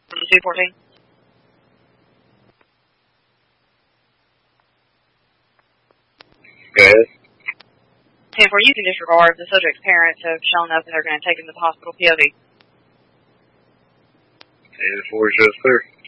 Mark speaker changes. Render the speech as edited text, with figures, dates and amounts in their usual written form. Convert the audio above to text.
Speaker 1: 214.
Speaker 2: Go ahead.
Speaker 1: 10-4, you can disregard. The subject's parents have shown up and they're going to take him to the hospital. POV.
Speaker 2: 10-4 shows clear.